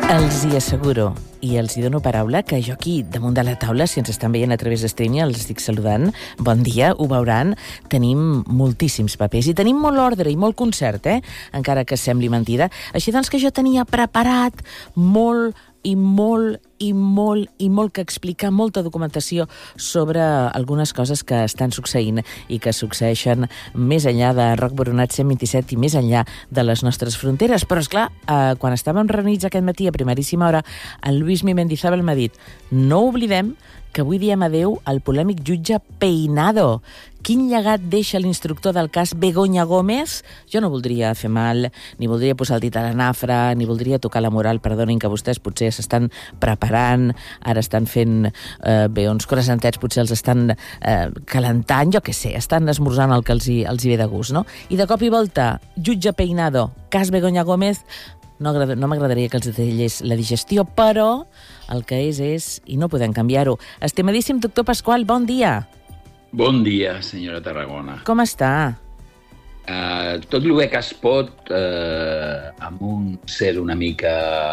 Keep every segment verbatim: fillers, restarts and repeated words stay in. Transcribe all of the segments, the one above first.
Els hi asseguro i els hi dono paraula que jo aquí, damunt de la taula, si ens estan veient a través de streaming, els estic saludant. Bon dia, ho veuran. Tenim moltíssims papers i tenim molt ordre i molt concert, eh? Encara que sembli mentida. Així doncs que jo tenia preparat molt i molt i molt i molt que explicar, molta documentació sobre algunes coses que estan succeint i que succeeixen més enllà de Roc Boronat cent vint-i-set i més enllà de les nostres fronteres. Però, esclar, eh, quan estàvem reunits aquest matí a primeríssima hora, en Luismi Mendizábal m'ha dit: no oblidem que avui diem adeu al polèmic jutge Peinado. Quin llegat deixa l'instructor del cas Begoña Gómez? Jo no voldria fer mal, ni voldria posar el dit a la nafra, ni voldria tocar la moral. Perdonin que vostès potser s'estan preparant, ara estan fent eh, bé, uns croissantets, potser els estan eh, calentant, jo què sé, estan esmorzant el que els hi, els hi ve de gust, no? I de cop i volta, jutge Peinado, cas Begoña Gómez, no, no m'agradaria que els detallés la digestió, però el que és és, i no podem canviar-ho. Estimadíssim doctor Pasqual, bon dia. Bon dia, senyora Tarragona. Com està? Uh, tot el bé que es pot, uh, amb un ser una mica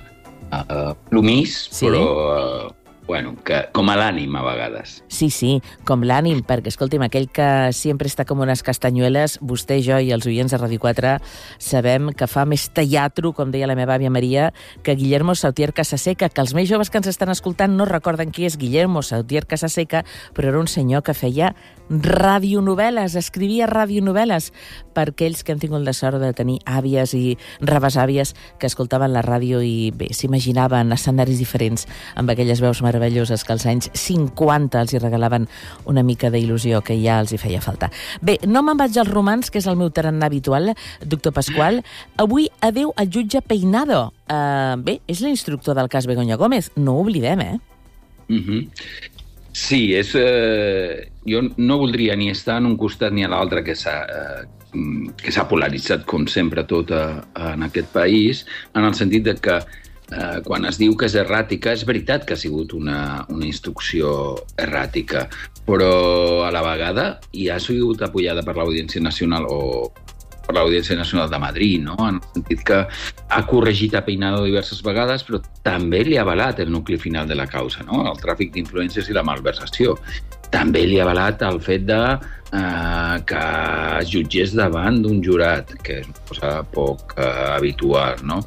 uh, plomís, sí? Però, uh, bueno, que, com a l'ànim a vegades. Sí, sí, com l'ànim, perquè, escolti'm, aquell que sempre està com unes castanyueles, vostè, jo i els oients de Ràdio quatre sabem que fa més teatro, com deia la meva àvia Maria, que Guillermo Sautier Casaseca, que els més joves que ens estan escoltant no recorden qui és Guillermo Sautier Casaseca, però era un senyor que feia radionovel·les, escrivia radionovel·les per aquells que hem tingut la sort de tenir àvies i rebesàvies que escoltaven la ràdio i bé, s'imaginaven escenaris diferents amb aquelles veus meravelloses que als anys cinquanta els hi regalaven una mica d'il·lusió que ja els hi feia falta. Bé, no me'n vaig als romans, que és el meu tarannà habitual, doctor Pasqual. Avui adeu al jutge Peinado. Uh, bé, és l'instructor del cas Begoña Gómez, no ho oblidem, eh? Mm-hmm. Sí, és, eh, jo no voldria ni estar en un costat ni a l'altre, que s'ha eh, que s'ha polaritzat, com sempre, tot a, a, en aquest país, en el sentit de que eh, quan es diu que és erràtica, és veritat que ha sigut una, una instrucció erràtica, però a la vegada hi ha sigut apoyada per l'Audiència Nacional o per l'Audiència Nacional de Madrid, no? En el sentit que ha corregit a Peinado diverses vegades, però també li ha avalat el nucli final de la causa, no? El tràfic d'influències i la malversació. També li ha avalat el fet de eh, que es jutgés davant d'un jurat, que és una cosa poc eh, habitual, no?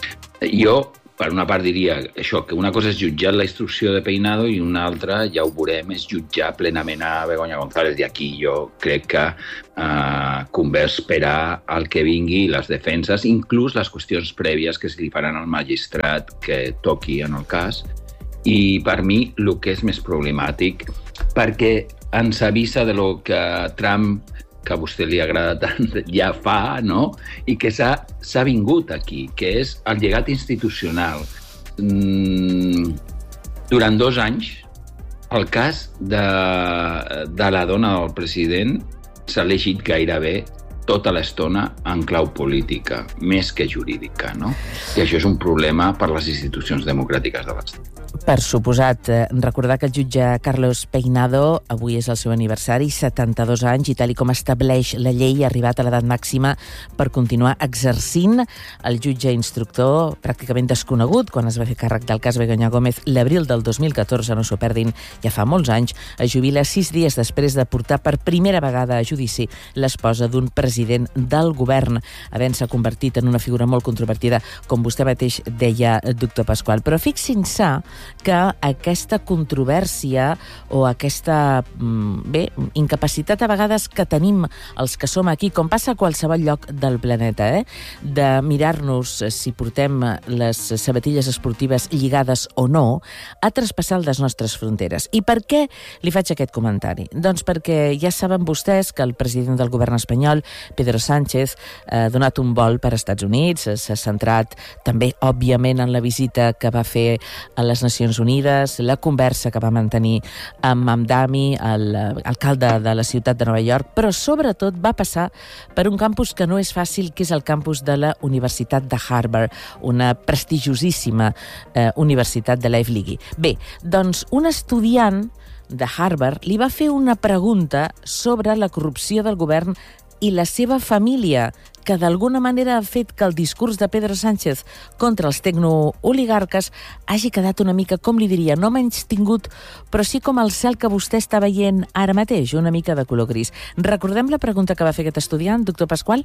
Jo, per una part, diria això, que una cosa és jutjar la instrucció de Peinado i una altra, ja ho veurem, és jutjar plenament a Begoña González. I aquí jo crec que eh, convé esperar el que vingui, les defenses, inclús les qüestions prèvies que se li faran al magistrat que toqui en el cas. I per mi el que és més problemàtic, perquè ens avisa de lo que Trump, que a vostè li agrada tant, ja fa, no? I que s'ha vingut aquí, que és el llegat institucional. Mm, durant dos anys, el cas de, de la dona del president s'ha llegit gairebé tota l'estona en clau política, més que jurídica, no? I això és un problema per les institucions democràtiques de l'Estat. Per suposat, recordar que el jutge Carlos Peinado avui és el seu aniversari, setanta-dos anys, i tal i com estableix la llei, ha arribat a l'edat màxima per continuar exercint. El jutge instructor, pràcticament desconegut quan es va fer càrrec del cas Begoña Gómez l'abril del dos mil catorze, no s'ho perdin, ja fa molts anys, es jubila sis dies després de portar per primera vegada a judici l'esposa d'un president del govern, havent-se convertit en una figura molt controvertida, com vostè mateix deia, doctor Pasqual. Però fixin-se que aquesta controvèrsia o aquesta bé, incapacitat a vegades que tenim els que som aquí, com passa a qualsevol lloc del planeta, eh? de mirar-nos si portem les sabatilles esportives lligades o no, a traspassar les nostres fronteres. I per què li faig aquest comentari? Doncs perquè ja saben vostès que el president del govern espanyol, Pedro Sánchez, ha donat un vol per als Estats Units, s'ha centrat també, òbviament, en la visita que va fer a les Nacions Unides, la conversa que va mantenir amb Mamdani, l'alcalde de la ciutat de Nova York, però sobretot va passar per un campus que no és fàcil, que és el campus de la Universitat de Harvard, una prestigiosíssima eh, universitat de l'Ivy League. Bé, doncs un estudiant de Harvard li va fer una pregunta sobre la corrupció del govern i la seva família, que d'alguna manera ha fet que el discurs de Pedro Sánchez contra els tecnooligarques hagi quedat una mica, com li diria, no menys tingut, però sí com el cel que vostè està veient ara mateix, una mica de color gris. Recordem la pregunta que va fer aquest estudiant, doctor Pasqual?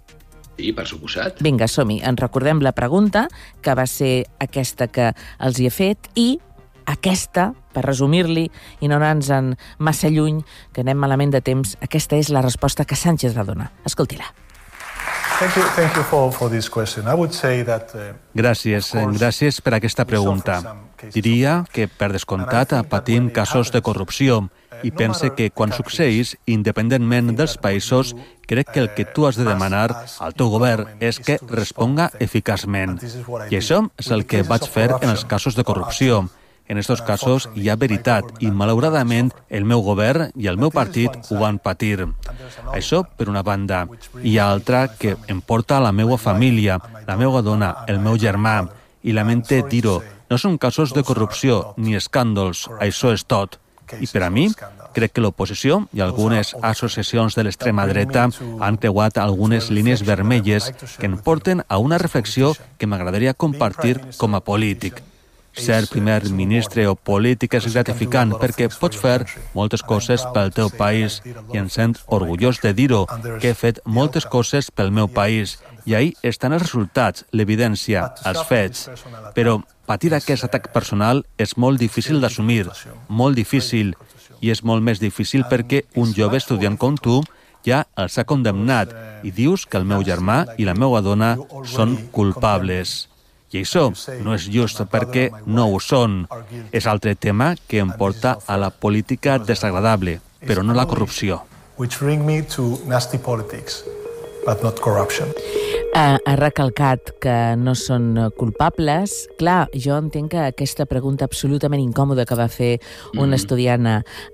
Sí, per suposat. Vinga, som-hi. En recordem la pregunta, que va ser aquesta que els hi he fet, i aquesta, per resumir-li i no anar-nos massa lluny, que anem malament de temps, aquesta és la resposta que Sánchez va donar. Escolti-la. Thank you, thank you for, for this question. I would say that, uh, gràcies, gràcies per aquesta pregunta. Diria que, per descomptat, patim casos de corrupció i pense que quan succeeix, independentment dels països, crec que el que tu has de demanar al teu govern és que responga eficaçment. I això és el que vaig fer en els casos de corrupció. En aquests casos hi ha veritat i, malauradament, el meu govern i el meu partit ho van patir. Això, per una banda. I hi ha altra que em porta a la meva família, la meva dona, el meu germà. I lamente dir-ho, no són casos de corrupció ni escàndols, això és tot. I per a mi, crec que l'oposició i algunes associacions de l'extrema dreta han creuat algunes línies vermelles que em porten a una reflexió que m'agradaria compartir com a polític. Ser primer ministre o polític és gratificant perquè pots fer moltes coses pel teu país i em sent orgullós de dir-ho, que he fet moltes coses pel meu país i ahí estan els resultats, l'evidència, els fets. Però patir aquest atac personal és molt difícil d'assumir, molt difícil, i és molt més difícil perquè un jove estudiant com tu ja els ha condemnat i dius que el meu germà i la meva dona són culpables. I això no és just perquè no ho són. És altre tema que em porta a la política desagradable, però no la corrupció. Which bring me to nasty politics, but not corruption. Ha, ha recalcat que no són culpables. Clar, jo entenc que aquesta pregunta absolutament incòmoda que va fer un mm. estudiant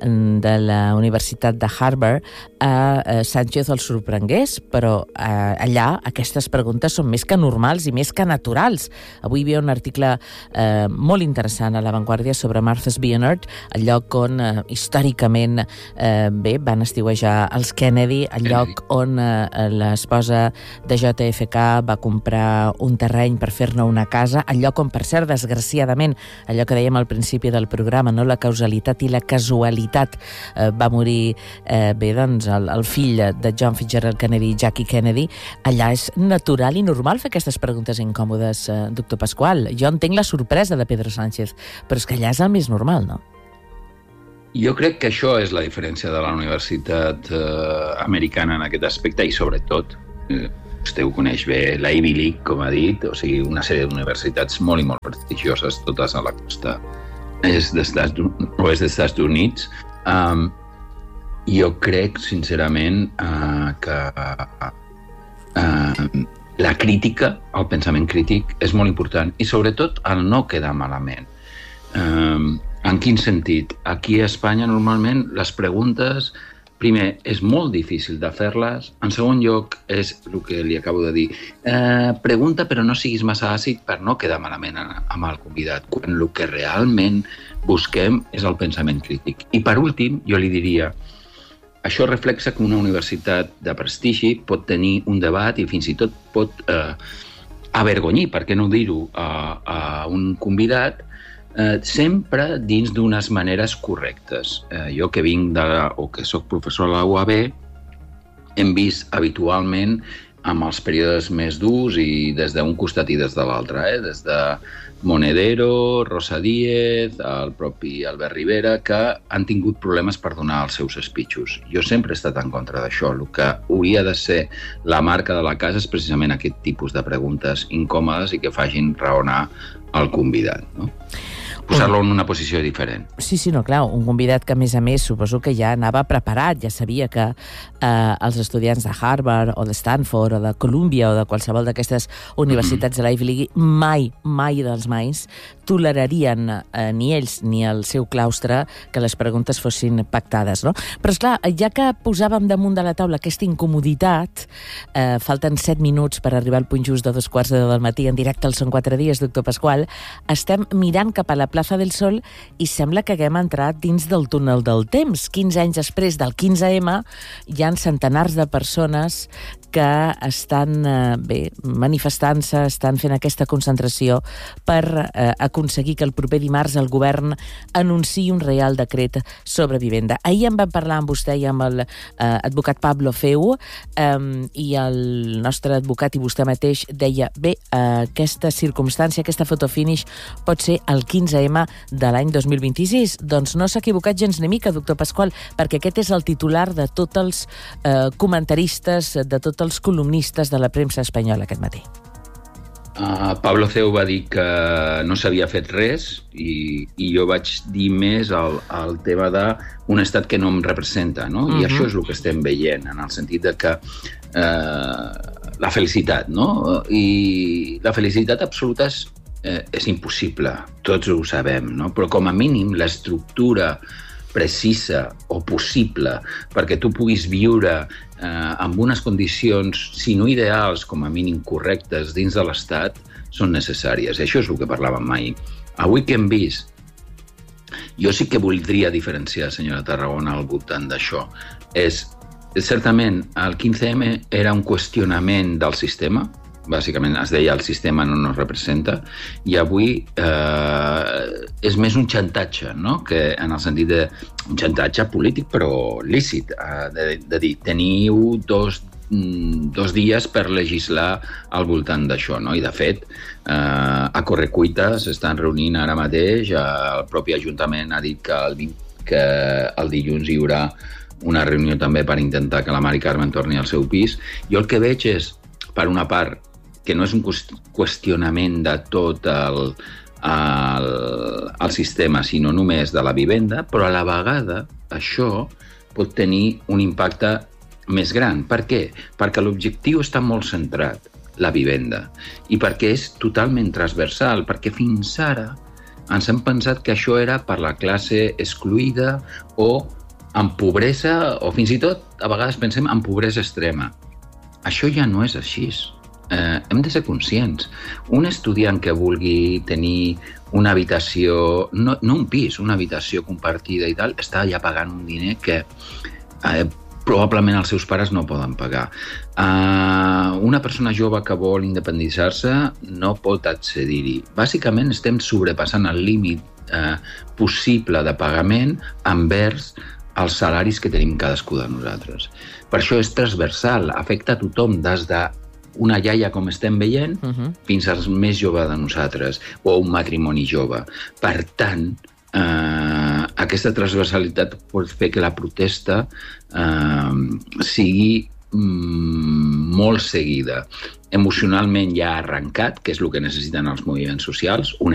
de la Universitat de Harvard a Sánchez el sorprengués, però allà aquestes preguntes són més que normals i més que naturals. Avui hi havia un article eh, molt interessant a La Vanguardia sobre Martha Spionert, el lloc on eh, històricament eh, bé, van estiuejar els Kennedy, el lloc on eh, l'esposa de J F K va comprar un terreny per fer-ne una casa, el lloc on, per cert, desgraciadament, allò que dèiem al principi del programa, no, la causalitat i la casualitat, eh, va morir eh, bé, doncs, el, el fill de John Fitzgerald Kennedy, Jackie Kennedy. Allà és natural i normal fer aquestes preguntes incòmodes, eh, doctor Pasqual. Jo entenc la sorpresa de Pedro Sánchez, però és que allà és el més normal, no? Jo crec que això és la diferència de la universitat eh, americana en aquest aspecte i, sobretot, eh, vostè ho coneix bé, la Ivy League, com ha dit, o sigui, una sèrie d'universitats molt i molt prestigioses, totes a la costa és d'Estats, oest dels Estats Units. Um, jo crec, sincerament, uh, que uh, la crítica, el pensament crític, és molt important i, sobretot, el no quedar malament. Um, en quin sentit? Aquí a Espanya, normalment, les preguntes... Primer, és molt difícil de fer-les. En segon lloc, és el que li acabo de dir. Eh, pregunta, però no siguis massa àcid per no quedar malament amb el convidat, quan el que realment busquem és el pensament crític. I per últim, jo li diria, això reflexa que una universitat de prestigi pot tenir un debat i fins i tot pot eh, avergonyir, per què no dir-ho, a, a un convidat, Eh, sempre dins d'unes maneres correctes. Eh, jo que vinc de, o que soc professor a la U A B, hem vist habitualment amb els períodes més durs i des d'un costat i des de l'altre, eh? Des de Monedero, Rosa Díez, el propi Albert Rivera, que han tingut problemes per donar els seus speeches. Jo sempre he estat en contra d'això. El que hauria de ser la marca de la casa és precisament aquest tipus de preguntes incòmodes i que facin raonar el convidat, no? Posar-lo en una posició diferent. Sí, sí, no, clar, un convidat que, a més a més, suposo que ja anava preparat, ja sabia que eh, els estudiants de Harvard o de Stanford o de Columbia o de qualsevol d'aquestes universitats de la Ivy League mai, mai dels mais tolerarien eh, ni ells ni el seu claustre que les preguntes fossin pactades, no? Però, esclar, ja que posàvem damunt de la taula aquesta incomoditat, eh, falten set minuts per arribar al punt just de dos quarts de deu del matí en directe al Són quatre dies, doctor Pasqual, estem mirant cap a la Plaza del Sol i sembla que haguem entrat dins del túnel del temps. quinze anys després del quinze ema hi ha centenars de persones que estan eh, bé, manifestant-se, estan fent aquesta concentració per eh, aconseguir que el proper dimarts el govern anunciï un Real Decret sobre vivenda. Ahir en vam parlar amb vostè i amb el eh, advocat Pablo Feu eh, i el nostre advocat i vostè mateix deia, bé, eh, aquesta circumstància, aquesta fotofinish pot ser el quinze ema de l'any dos mil vint-i-sis. Doncs no s'ha equivocat gens ni mica, doctor Pasqual, perquè aquest és el titular de tots els eh, comentaristes, de tots els columnistes de la premsa espanyola aquest matí. Uh, Pablo Feu va dir que no s'havia fet res i, i jo vaig dir més el, el tema d'un estat que no em representa, no? Uh-huh. I això és el que estem veient, en el sentit de que uh, la felicitat, no? I la felicitat absoluta és, eh, és impossible, tots ho sabem, no? Però com a mínim l'estructura precisa o possible perquè tu puguis viure eh, amb unes condicions, si no ideals, com a mínim correctes dins de l'Estat, són necessàries. Això és el que parlàvem ahir. Avui que hem vist, jo sí que voldria diferenciar, senyora Tarragona, al voltant d'això. És, certament, el quinze ema era un qüestionament del sistema, bàsicament es deia el sistema no nos representa, i avui eh, és més un xantatge, no? Que en el sentit de un xantatge polític però lícit, eh, de, de dir, teniu dos, dos dies per legislar al voltant d'això, no? I de fet, eh, a correcuita s'estan reunint ara mateix, el propi Ajuntament ha dit que el, que el dilluns hi haurà una reunió també per intentar que la Mari Carmen torni al seu pis. Jo el que veig és, per una part, que no és un qüestionament de tot el, el, el sistema, sinó només de la vivenda, però a la vegada això pot tenir un impacte més gran. Per què? Perquè l'objectiu està molt centrat, la vivenda, i perquè és totalment transversal, perquè fins ara ens hem pensat que això era per la classe excluïda o en pobresa, o fins i tot, a vegades pensem en pobresa extrema. Això ja no és així. Eh, hem de ser conscients. Un estudiant que vulgui tenir una habitació, no, no un pis, una habitació compartida i tal, està ja pagant un diner que eh, probablement els seus pares no poden pagar. Eh, una persona jove que vol independitzar-se no pot accedir-hi. Bàsicament estem sobrepassant el límit eh, possible de pagament envers els salaris que tenim cadascú de nosaltres. Per això és transversal, afecta a tothom, des de una iaia, com estem veient, uh-huh. fins als més joves de nosaltres, o un matrimoni jove. Per tant, eh, aquesta transversalitat pot fer que la protesta eh, sigui mm, molt seguida. Emocionalment ja ha arrencat, que és el que necessiten els moviments socials, una